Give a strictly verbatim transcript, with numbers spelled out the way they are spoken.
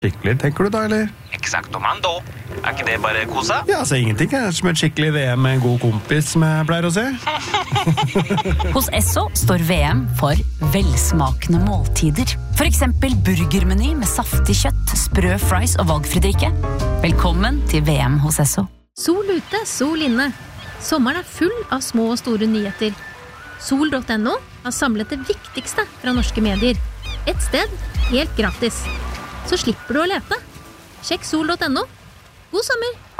Skikkelig, tenker du da, eller? Exactomando. Er ikke det bare kosa? Ja, altså ingenting er som et skikkelig V M med en god kompis, som jeg pleier å si. Hos Esso står V M for velsmakende måltider. For eksempel burgermeny med saftig kjøtt, sprø fries og valgfri drikke. Velkommen til V M hos Esso. Sol ute, sol inne. Sommeren er full av små og store nyheter. sol punktum no har samlet det viktigste fra norske medier. Et sted, helt gratis. Så slipper du å lete. Sjekk sol punktum no. God sommer!